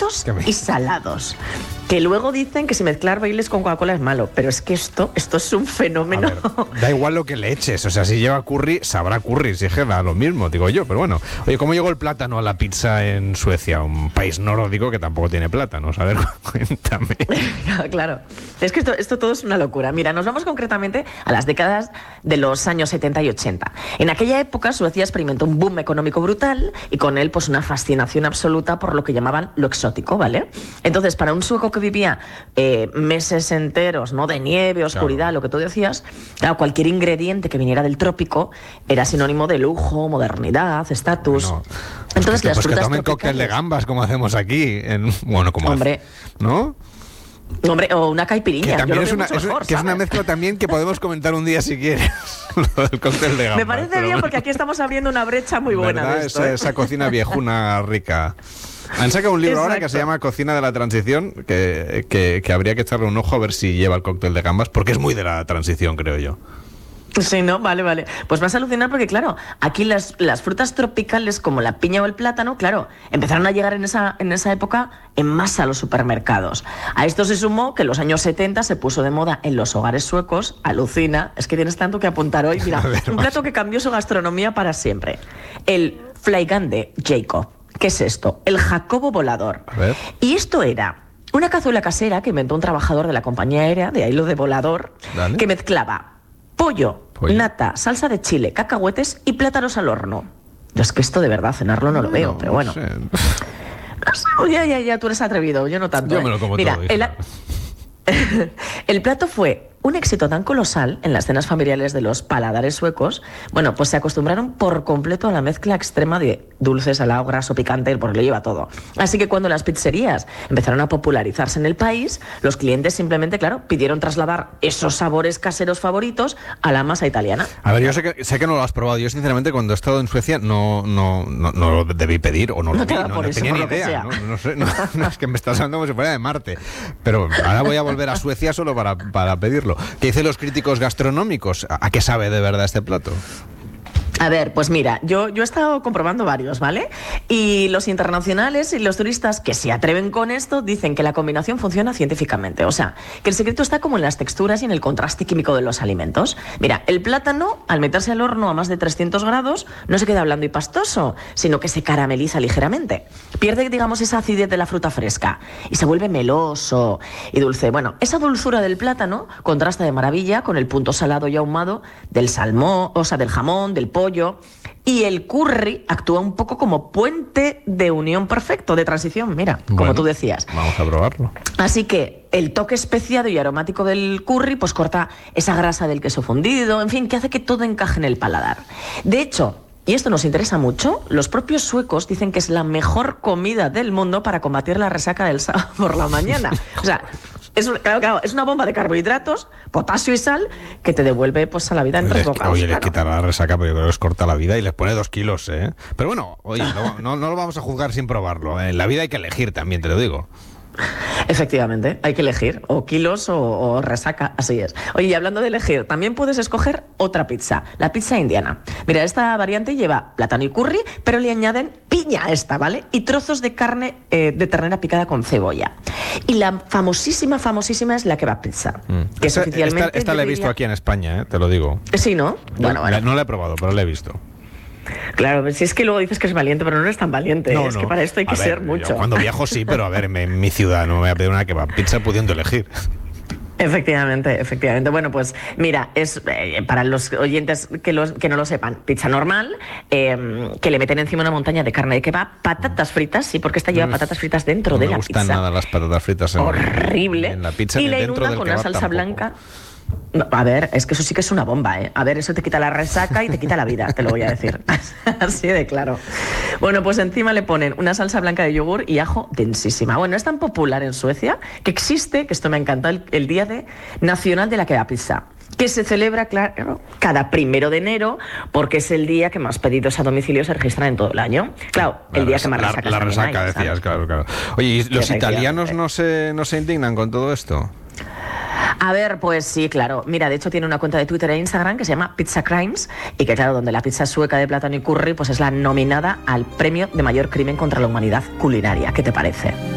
dulzosos y salados. Que luego dicen que si mezclar Baileys con Coca-Cola es malo, pero es que esto es un fenómeno. A ver, da igual lo que le eches, o sea, si lleva curry, sabrá curry, si es que da lo mismo, digo yo, pero bueno. Oye, ¿cómo llegó el plátano a la pizza en Suecia, un país nórdico que tampoco tiene plátanos? A ver, cuéntame. Claro, es que esto todo es una locura. Mira, nos vamos concretamente a las décadas de los años 70 y 80. En aquella época Suecia experimentó un boom económico brutal y con él pues una fascinación absoluta por lo que llamaban lo exótico, ¿vale? Entonces, para un sueco que vivía meses enteros, ¿no?, de nieve, oscuridad, claro, lo que tú decías, claro, cualquier ingrediente que viniera del trópico era sinónimo de lujo, modernidad, estatus. Bueno, entonces, pues que tomen cóctel de gambas, como hacemos aquí. Hombre, ¿no? Hombre, o una caipirinha. Que también es una mezcla también que podemos comentar un día si quieres. Lo del cóctel de gambas. Me parece bien, porque aquí estamos abriendo una brecha muy buena de esto, esa cocina viejuna rica. Han sacado un libro ahora que se llama Cocina de la Transición, que habría que echarle un ojo a ver si lleva el cóctel de gambas, porque es muy de la transición, creo yo. Sí, ¿no? Vale. Pues vas a alucinar porque, claro, aquí las frutas tropicales como la piña o el plátano, claro, empezaron a llegar en esa época en masa a los supermercados. A esto se sumó que en los años 70 se puso de moda en los hogares suecos. Alucina, es que tienes tanto que apuntar hoy. Mira, un plato que cambió su gastronomía para siempre. El Flygande Jacob. ¿Qué es esto? El Jacobo volador. A ver. Y esto era una cazuela casera que inventó un trabajador de la compañía aérea, de ahí lo de volador, Dale. que mezclaba pollo, nata, salsa de chile, cacahuetes y plátanos al horno. Yo es que esto de verdad, cenarlo no lo veo, pero bueno. Sé. Ya, tú eres atrevido, yo no tanto. Yo me lo como Mira, todo. El plato fue un éxito tan colosal en las cenas familiares de los paladares suecos, bueno, pues se acostumbraron por completo a la mezcla extrema de dulce, salado, graso, picante, porque lo lleva todo. Así que cuando las pizzerías empezaron a popularizarse en el país, los clientes simplemente, claro, pidieron trasladar esos sabores caseros favoritos a la masa italiana. A ver, yo sé que no lo has probado. Yo, sinceramente, cuando he estado en Suecia no lo debí pedir o no lo vi. No tenía ni idea. No sé, es que me estás hablando como si fuera de Marte. Pero ahora voy a volver a Suecia solo para pedirlo. ¿Qué dicen los críticos gastronómicos? ¿A qué sabe de verdad este plato? A ver, pues mira, yo he estado comprobando varios, ¿vale? Y los internacionales y los turistas que se atreven con esto dicen que la combinación funciona científicamente. O sea, que el secreto está como en las texturas y en el contraste químico de los alimentos. Mira, el plátano, al meterse al horno a más de 300 grados, no se queda blando y pastoso, sino que se carameliza ligeramente. Pierde, digamos, esa acidez de la fruta fresca y se vuelve meloso y dulce. Bueno, esa dulzura del plátano contrasta de maravilla con el punto salado y ahumado del salmón, o sea, del jamón, del pollo. Y el curry actúa un poco como puente de unión perfecto, de transición, mira, como tú decías. Vamos a probarlo. Así que el toque especiado y aromático del curry pues corta esa grasa del queso fundido, en fin, que hace que todo encaje en el paladar. De hecho, y esto nos interesa mucho, los propios suecos dicen que es la mejor comida del mundo para combatir la resaca del sábado por la mañana. O sea, claro, es una bomba de carbohidratos, potasio y sal que te devuelve pues a la vida en 3 bocados. Oye, les quita la resaca porque yo creo que les corta la vida y les pone 2 kilos, ¿eh? Pero bueno, oye, no lo vamos a juzgar sin probarlo. En la vida hay que elegir también, te lo digo. Efectivamente, hay que elegir, o kilos o resaca, así es. Oye, y hablando de elegir, también puedes escoger otra pizza, la pizza indiana. Mira, esta variante lleva plátano y curry, pero le añaden piña a esta, ¿vale? Y trozos de carne de ternera picada con cebolla. Y la famosísima es la kebab pizza, que es oficialmente... Esta la he visto aquí en España, te lo digo. Sí, ¿no? Bueno. No la he probado, pero la he visto. Claro, si es que luego dices que es valiente, pero no eres tan valiente. No, es que para esto hay que ser mucho. Cuando viajo sí, pero a ver, en mi ciudad no me voy a pedir una kebab pizza pudiendo elegir. Efectivamente. Bueno, pues mira, es para los oyentes que no lo sepan, pizza normal, que le meten encima una montaña de carne de kebab, patatas fritas, sí, porque esta lleva patatas fritas dentro de la pizza. No me gustan nada las patatas fritas horrible. En la pizza, y la dentro inunda del con kebab una salsa tampoco. blanca. No, a ver, es que eso sí que es una bomba, ¿eh? A ver, eso te quita la resaca y te quita la vida, te lo voy a decir. Así de claro. Bueno, pues encima le ponen una salsa blanca de yogur y ajo densísima. Bueno, es tan popular en Suecia que existe, que esto me encanta, el Día Nacional de la Kebab Pizza, que se celebra, claro, cada 1 de enero, porque es el día que más pedidos a domicilio se registran en todo el año. Claro, el día que más resaca. La resaca, decías, claro. Oye, ¿y los italianos no se indignan con todo esto? A ver, pues sí, claro. Mira, de hecho tiene una cuenta de Twitter e Instagram que se llama Pizza Crimes y que, claro, donde la pizza sueca de plátano y curry pues es la nominada al premio de mayor crimen contra la humanidad culinaria. ¿Qué te parece?